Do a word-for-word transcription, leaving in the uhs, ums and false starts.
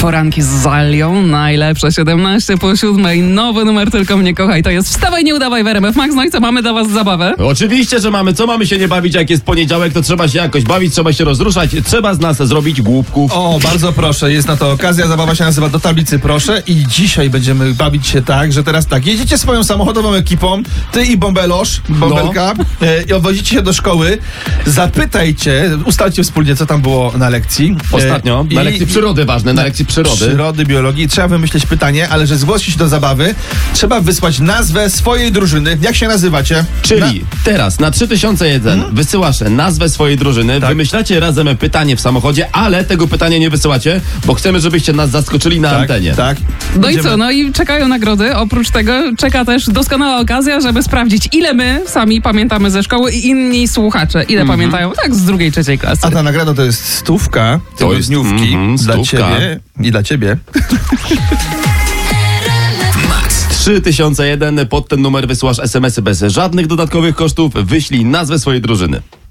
Poranki z Zalią, najlepsze siedemnaście po siódmej, nowy numer Tylko mnie kochaj, to jest Wstawaj, nie udawaj w R M F Max. No i co, mamy dla was zabawę? Oczywiście, że mamy. Co mamy się nie bawić, jak jest poniedziałek, to trzeba się jakoś bawić, trzeba się rozruszać, trzeba z nas zrobić głupków. O, bardzo proszę, jest na to okazja, zabawa się nazywa Do tablicy proszę i dzisiaj będziemy bawić się tak, że teraz tak, jedziecie swoją samochodową ekipą, ty i Bąbelosz, Bąbelka, No. e, i odwozicie się do szkoły, zapytajcie, ustalcie wspólnie, co tam było na lekcji. Ostatnio, E, na i- lekcji przyrody ważne, na lekcji przyrody. Przyrody, biologii. Trzeba wymyślić pytanie, ale że zgłosi się do zabawy, trzeba wysłać nazwę swojej drużyny. Jak się nazywacie? Czyli Na- teraz na trzy tysiące jeden Hmm? wysyłasz nazwę swojej drużyny, Tak. wymyślacie razem pytanie w samochodzie, ale tego pytania nie wysyłacie, bo chcemy, żebyście nas zaskoczyli na tak, antenie. Tak. No Będziemy- i co, no i czekają nagrody. Oprócz tego czeka też doskonała okazja, żeby sprawdzić, ile my sami pamiętamy ze szkoły i inni słuchacze, ile Mhm. pamiętają, tak, z drugiej, trzeciej klasy. A ta nagroda to jest stówka tygodniówki mhm, dla stówka. ciebie i dla ciebie. trzy tysiące jeden, pod ten numer wysyłasz es em esy bez żadnych dodatkowych kosztów, wyślij nazwę swojej drużyny.